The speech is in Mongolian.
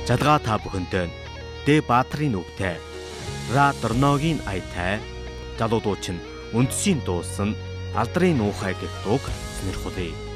Жалгаа та бүхэндээ Дэ Баатарын үгтэй Ра Дорногийн аятай залуудууч нь үндсийн дуусан алдрын нуухай гэх дууг сонирхолъё.